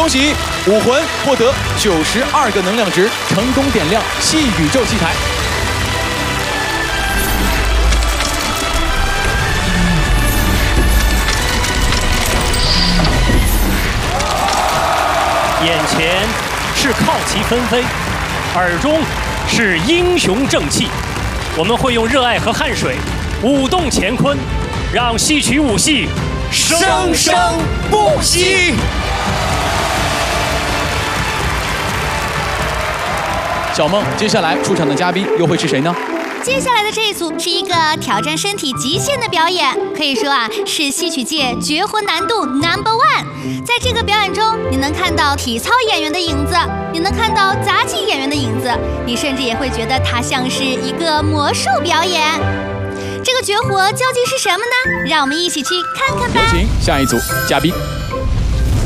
恭喜武魂获得92个能量值，成功点亮系宇宙器材。 眼前是好奇纷飞，耳中是英雄正气。我们会用热爱和汗水舞动乾坤，让戏曲武戏生生不息。 小梦，接下来出场的嘉宾又会是谁呢？ 接下来的这一组是一个挑战身体极限的表演，可以说啊是戏曲界绝活难度 No.1。在这个表演中，你能看到体操演员的影子，你能看到杂技演员的影子，你甚至也会觉得它像是一个魔术表演。这个绝活究竟是什么呢？让我们一起去看看吧。 有请下一组嘉宾。